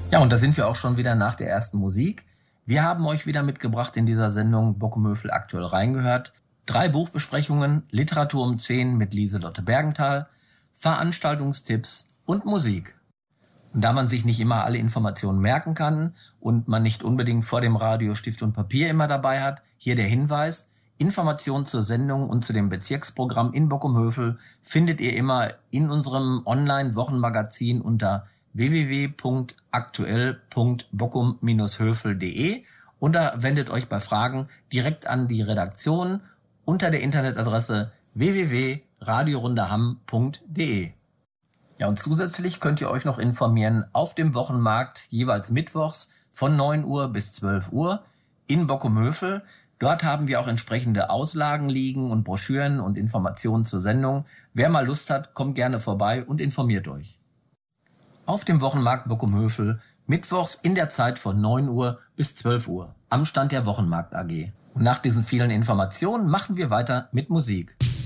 Ja, und da sind wir auch schon wieder nach der ersten Musik. Wir haben euch wieder mitgebracht in dieser Sendung Bockumhövel aktuell reingehört. 3 Buchbesprechungen, Literatur um 10 mit Lieselotte Bergenthal, Veranstaltungstipps und Musik. Und da man sich nicht immer alle Informationen merken kann und man nicht unbedingt vor dem Radio Stift und Papier immer dabei hat, hier der Hinweis: Informationen zur Sendung und zu dem Bezirksprogramm in Bockumhövel findet ihr immer in unserem Online-Wochenmagazin unter www.aktuell.bockum-hövel.de oder wendet euch bei Fragen direkt an die Redaktion unter der Internetadresse www.radiorunderhamm.de. Ja, und zusätzlich könnt ihr euch noch informieren auf dem Wochenmarkt, jeweils mittwochs von 9 Uhr bis 12 Uhr in Bockumhövel. Dort haben wir auch entsprechende Auslagen liegen und Broschüren und Informationen zur Sendung. Wer mal Lust hat, kommt gerne vorbei und informiert euch. Auf dem Wochenmarkt Bockumhövel, mittwochs in der Zeit von 9 Uhr bis 12 Uhr, am Stand der Wochenmarkt AG. Und nach diesen vielen Informationen machen wir weiter mit Musik.